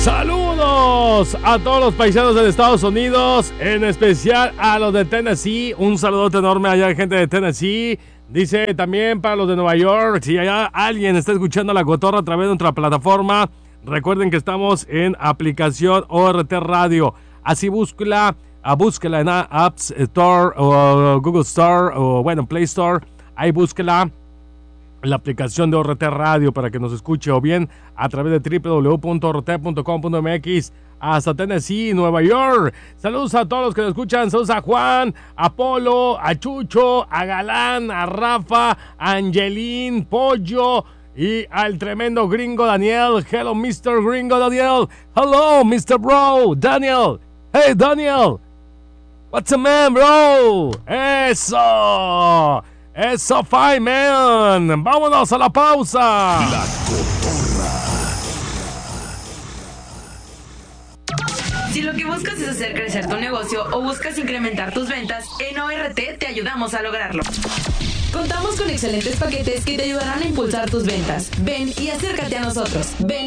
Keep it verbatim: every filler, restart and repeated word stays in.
Saludos a todos los paisanos de Estados Unidos, en especial a los de Tennessee. Un saludote enorme allá, gente de Tennessee. Dice también para los de Nueva York, si allá alguien está escuchando La Cotorra a través de nuestra plataforma, recuerden que estamos en aplicación O R T Radio. Así búsquela, búsquela en Apps Store o Google Store o bueno, Play Store. Ahí búsquela la aplicación de O R T Radio para que nos escuche, o bien a través de doble u doble u doble u punto o r t punto com punto m x hasta Tennessee, Nueva York. Saludos a todos los que nos escuchan. Saludos a Juan, a Polo, a Chucho, a Galán, a Rafa, a Angelín, Pollo y al tremendo gringo Daniel. Hello, mister Gringo Daniel. Hello, mister Bro Daniel. Hey, Daniel. What's up, man, bro? Eso. Eso, fine, man. Vámonos a la pausa. La Cotorra. Si lo que buscas es hacer crecer tu negocio o buscas incrementar tus ventas, en O R T te ayudamos a lograrlo. Contamos con excelentes paquetes que te ayudarán a impulsar tus ventas. Ven y acércate a nosotros. Ven